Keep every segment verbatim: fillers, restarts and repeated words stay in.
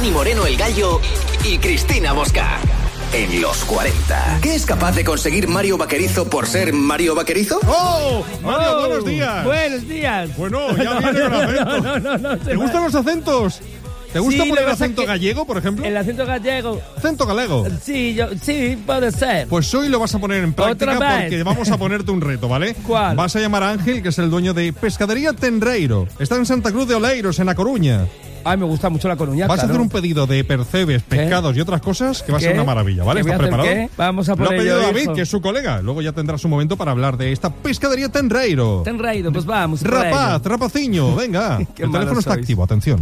Dani Moreno el Gallo y Cristina Mosca. En los cuarenta. ¿Qué es capaz de conseguir Mario Vaquerizo por ser Mario Vaquerizo? ¡Oh! Mario, Oh, buenos días. Buenos días. Bueno, ya viene con acentos. No, no, no, ¿Te gustan los acentos? ¿Te gusta Sí, poner lo que el pasa acento que- gallego, por ejemplo? El acento gallego. ¿Acento galego? Sí, yo, sí, puede ser. Pues hoy lo vas a poner en práctica Otra vez. porque vamos a ponerte un reto, ¿vale? ¿Cuál? Vas a llamar a Ángel, que es el dueño de Pescadería Tenreiro. Está en Santa Cruz de Oleiros, en A Coruña. Ay, me gusta mucho la Coruña. Vas claro. a hacer un pedido de percebes, pescados y otras cosas que va a ser ¿Qué? una maravilla, ¿vale? ¿Qué voy a ¿Estás hacer preparado? qué? Vamos a Lo por ha pedido ello, David, hijo. que es su colega. Luego ya tendrás un momento para hablar de esta Pescadería Tenreiro. Ten reído, pues vamos. por Rapaz, ello. rapaciño, venga. Qué El malos teléfono está sois. activo, atención.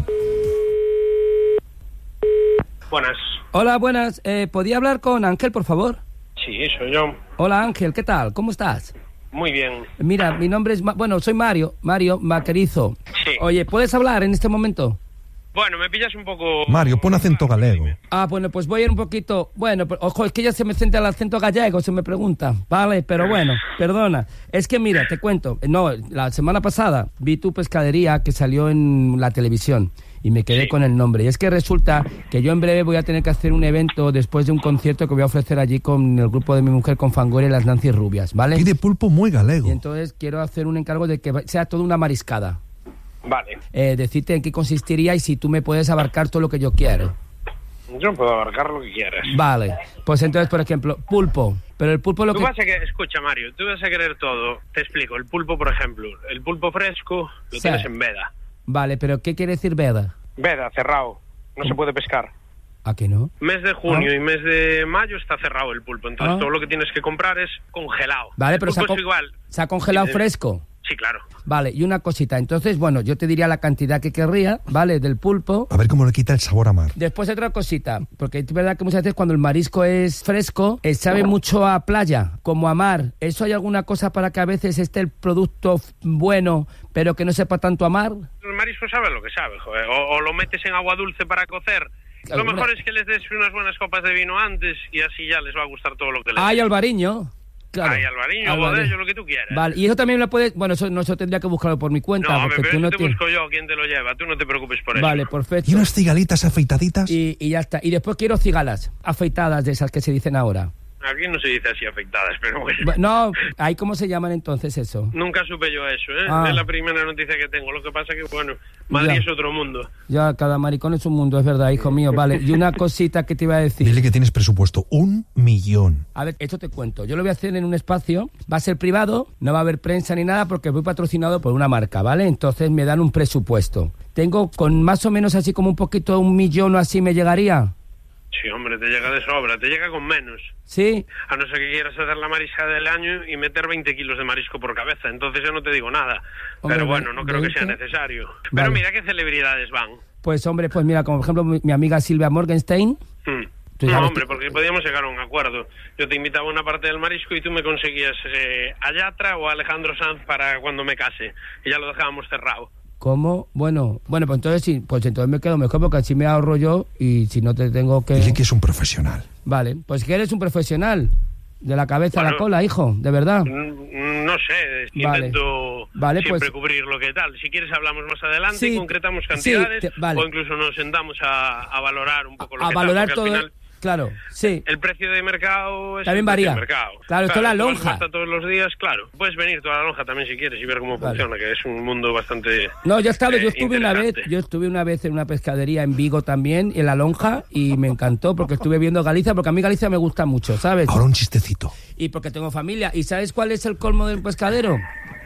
Buenas. Hola, buenas. Eh, ¿Podría hablar con Ángel, por favor? Sí, soy yo. Hola, Ángel, ¿qué tal? ¿Cómo estás? Muy bien. Mira, mi nombre es... Ma- Bueno, soy Mario, Mario Vaquerizo. Sí. Oye, ¿puedes hablar en este momento? Bueno, me pillas un poco... Mario, pon acento galego. Ah, bueno, pues voy a ir un poquito... Bueno, pero, ojo, es que ya se me centra el acento gallego, se me pregunta. Vale, pero bueno, perdona. Es que mira, te cuento. No, la semana pasada vi tu pescadería que salió en la televisión y me quedé Sí. con el nombre. Y es que resulta que yo en breve voy a tener que hacer un evento después de un concierto que voy a ofrecer allí con el grupo de mi mujer, con Fangoria y las Nancy Rubias, ¿vale? Pide pulpo muy galego. Y entonces quiero hacer un encargo de que va- sea toda una mariscada. Vale. Eh, decirte en qué consistiría y si tú me puedes abarcar todo lo que yo quiero. Yo puedo abarcar lo que quieras. Vale, pues entonces, por ejemplo, pulpo. Pero el pulpo lo Tú que... vas a que... Escucha, Mario, tú vas a querer todo. Te explico. El pulpo, por ejemplo. El pulpo fresco lo Sí. tienes en veda. Vale, pero ¿qué quiere decir veda? Veda, cerrado. No se puede pescar. ¿A que no? Mes de junio Ah. y mes de mayo está cerrado el pulpo. Entonces Ah. todo lo que tienes que comprar es congelado. Vale, El pero se ha, pulpo con- es igual. se ha congelado Sí, fresco. Sí, claro. Vale, y una cosita. Entonces, bueno, yo te diría la cantidad que querría, ¿vale? Del pulpo. A ver cómo le quita el sabor a mar. Después otra cosita, porque es verdad que muchas veces cuando el marisco es fresco, eh, sabe mucho a playa, como a mar. ¿Eso hay alguna cosa para que a veces esté el producto f- bueno, pero que no sepa tanto a mar? El marisco sabe lo que sabe, joder. O, o lo metes en agua dulce para cocer. Claro, Lo mejor hombre. es que les des unas buenas copas de vino antes y así ya les va a gustar todo lo que les Ay, des. albariño. Claro. Ay, albariño, Albariño. bodello, lo que tú quieras. Vale, y eso también lo puedes... Bueno, eso no eso tendría que buscarlo por mi cuenta, No, hombre, porque pero tú no eso te tienes... busco yo, quién te lo lleva. Tú no te preocupes por eso. Vale, perfecto. ¿Y unas cigalitas afeitaditas? Y, y ya está. Y después quiero cigalas afeitadas de esas que se dicen ahora. Aquí no se dice así afectadas, pero bueno. Bu- No, ¿ahí cómo se llaman entonces eso? Nunca supe yo eso, ¿eh? Ah. Es la primera noticia que tengo. Lo que pasa que, bueno, Madrid Ya. es otro mundo. Ya, cada maricón es un mundo, es verdad, hijo mío. Vale, y una cosita que te iba a decir. Dile que tienes presupuesto un millón. A ver, esto te cuento. Yo lo voy a hacer en un espacio, va a ser privado, no va a haber prensa ni nada porque voy patrocinado por una marca, ¿vale? Entonces me dan un presupuesto. Tengo con más o menos así como un poquito, un millón o así me llegaría. Sí, hombre, te llega de sobra. Te llega con menos. ¿Sí? A no ser que quieras hacer la marisca del año y meter veinte kilos de marisco por cabeza. Entonces yo no te digo nada. Hombre, Pero bueno, no creo que sea veinte. necesario. Vale. Pero mira qué celebridades van. Pues hombre, pues mira, como por ejemplo mi, mi amiga Silvia Morgenstein. Hmm. Tú No, sabes hombre, que- porque podíamos llegar a un acuerdo. Yo te invitaba a una parte del marisco y tú me conseguías eh, a Yatra o a Alejandro Sanz para cuando me case. Y ya lo dejábamos cerrado. ¿Cómo? Bueno, bueno, pues entonces sí, pues entonces me quedo mejor porque así me ahorro yo y si no te tengo que... Dile que es un profesional. Vale, pues que eres un profesional. De la cabeza a la Bueno. cola, hijo, de verdad. Mm, No sé, Vale. intento Vale, siempre pues- cubrir lo que tal. Si quieres hablamos más adelante, Sí, concretamos sí, cantidades te- vale. o incluso nos sentamos a, a valorar un poco lo A que valorar tal, todo... porque al final Claro, sí. el precio de mercado es También el precio varía. de mercado. Claro, esto es la igual lonja. cuesta todos los días, claro. Puedes venir toda la lonja también si quieres y ver cómo Vale. funciona, que es un mundo bastante... No, yo he estado, eh, yo estuve una vez, interesante. yo estuve una vez en una pescadería en Vigo también, en La Lonja, y me encantó porque estuve viendo Galicia, porque a mí Galicia me gusta mucho, ¿sabes? Ahora un chistecito. Y porque tengo familia. ¿Y sabes cuál es el colmo del pescadero?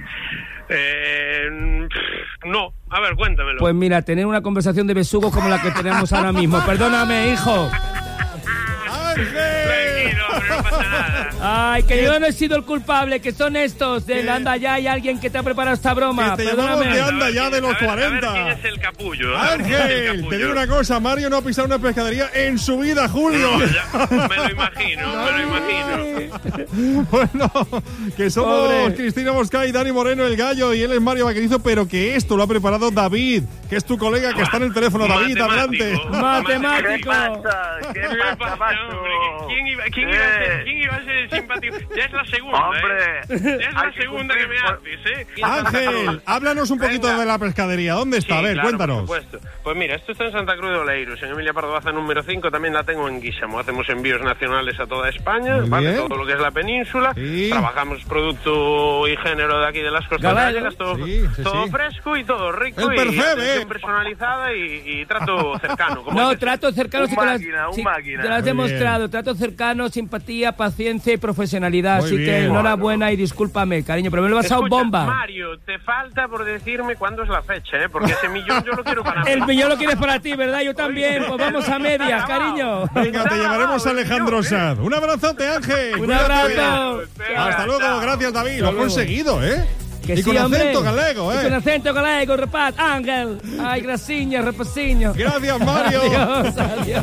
Eh, pff, no, a ver, cuéntamelo. Pues mira, tener una conversación de besugos como la que tenemos ahora mismo. Perdóname, hijo. Tranquilo, pero no pasa nada. Ay, que yo no he sido el culpable, que son estos. De, anda, ya hay alguien que te ha preparado esta broma. Que te llamamos Perdóname. de anda A ver ya quién- de los a ver- cuarenta. A ver quién es el capullo. a ver quién es el Ángel, te capullo. digo una cosa, Mario no ha pisado una pescadería en su vida, Julio. No, ya, me lo imagino, me lo imagino. Bueno, que somos Pobre. Cristina Mosca y Dani Moreno el Gallo y él es Mario Vaquerizo, pero que esto lo ha preparado David, que es tu colega que está en el teléfono. David, Matemático. adelante. Matemático. ¿Qué pasa? ¿Qué ¿Qué pasa, pasa, macho? hombre? ¿Quién iba, quién iba a ser, ¿quién iba a ser el simpático? Ya es la segunda, Hombre, ¿eh? Ya es la hay que segunda que me cumplir, haces, ¿eh? Ángel, háblanos un poquito Venga. de la pescadería. ¿Dónde está? Sí, a ver, claro, cuéntanos. por supuesto. Pues mira, esto está en Santa Cruz de Oleiros, en Emilia Pardo Baza número cinco, también la tengo en Guíxamo. Hacemos envíos nacionales a toda España, Muy ¿vale? bien. Todo lo que es la península. Sí. Trabajamos producto y género de aquí de las costas Galego. gallegas, todo, Sí, sí, todo sí. fresco y todo rico. El y percebe. atención personalizada y, y trato cercano. Como No, es. trato cercano. Un sí que lo has- máquina, un sí, máquina. te lo has Muy demostrado. Trato cercano, simpatía, paciencia y profesionalidad. Muy Así que bien. enhorabuena y discúlpame, cariño, pero me lo he pasado Escucha, bomba. Mario, te falta por decirme cuándo es la fecha, ¿eh? Porque ese millón yo lo quiero para mí. El millón lo quieres para ti, ¿verdad? Yo también. Pues vamos a medias, cariño. Venga, te llevaremos a Alejandro ¿eh? Sanz. Un abrazote, Ángel. Un Cuídate. abrazo. Hasta luego, gracias, David. Lo has luego. conseguido, ¿eh? Que y sí, con hombre. acento galego, Y con ¿eh? acento galego, rapaz. Ángel. Ay, graciña, rapaciño. Gracias, Mario. Adiós, adiós.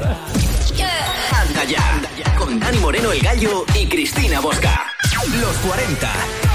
Anda ya, con Dani Moreno el Gallo y Cristina Bosca. Los cuarenta.